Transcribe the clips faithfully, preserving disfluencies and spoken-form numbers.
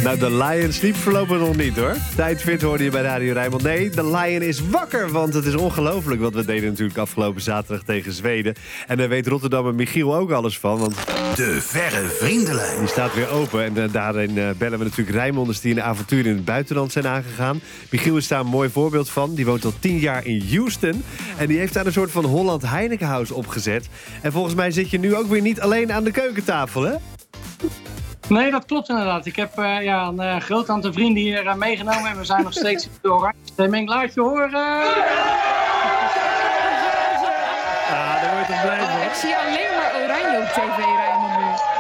Nou, de Lion sliept voorlopig nog niet, hoor. Tijd fit hoorde je bij Radio Rijnmond. Nee, de Lion is wakker, want het is ongelooflijk. Want we deden natuurlijk afgelopen zaterdag tegen Zweden. En daar weet Rotterdammer Michiel ook alles van. Want de Verre Vriendenlijn. Die staat weer open. En uh, daarin uh, bellen we natuurlijk Rijnmonders die een avontuur in het buitenland zijn aangegaan. Michiel is daar een mooi voorbeeld van. Die woont al tien jaar in Houston. En die heeft daar een soort van Holland Heinekenhuis opgezet. En volgens mij zit je nu ook weer niet alleen aan de keukentafel, hè? Nee, dat klopt inderdaad. Ik heb uh, ja, een uh, groot aantal vrienden hier uh, meegenomen en we zijn nog steeds in de oranje stemming. Laat je horen! Ah, daar word je toch blij van. Oh, ik zie alleen maar oranje op tv, Rijnmond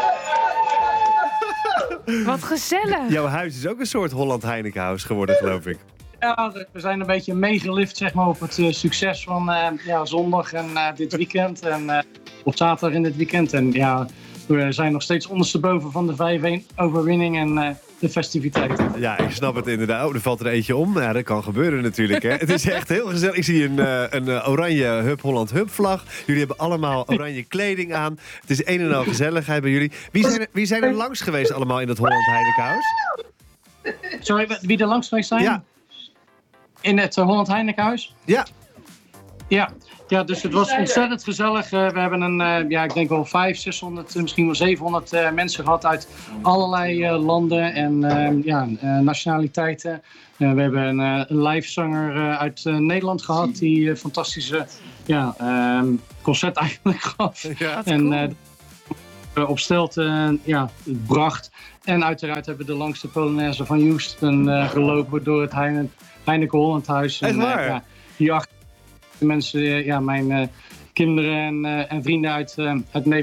nu. Wat gezellig. Jouw huis is ook een soort Holland Heinekenhuis geworden, geloof ik. Ja, we zijn een beetje meegelift zeg maar, op het uh, succes van uh, ja, zondag en uh, dit weekend. En uh, op zaterdag in dit weekend. En ja... We zijn nog steeds ondersteboven van de vijf-een overwinning en uh, de festiviteiten. Ja, ik snap het inderdaad. Oh, er valt er eentje om. Ja, dat kan gebeuren natuurlijk. Hè. Het is echt heel gezellig. Ik zie een, uh, een uh, oranje Hub Holland Hub vlag. Jullie hebben allemaal oranje kleding aan. Het is een en al gezelligheid bij jullie. Wie zijn er, wie zijn er langs geweest allemaal in het Holland Heinekenhuis? Sorry, wie er langs geweest zijn? Ja. In het uh, Holland Heinekenhuis? Ja. Ja. Ja, dus het was ontzettend gezellig. Uh, we hebben een, uh, ja, ik denk wel vijfhonderd, zeshonderd, misschien wel zevenhonderd uh, mensen gehad uit allerlei uh, landen en uh, ja, uh, nationaliteiten. Uh, we hebben een, uh, een live zanger uh, uit uh, Nederland gehad die een uh, fantastische ja, uh, concert eigenlijk gaf. Ja, en cool. uh, op stelte uh, ja, bracht. En uiteraard hebben we de langste Polonaise van Houston uh, gelopen door het Heine, Heineken Holland Huis. Echt en, waar? Uh, ja, hierachter mensen, ja, mijn uh, kinderen en, uh, en vrienden uit, uh, uit Nederland.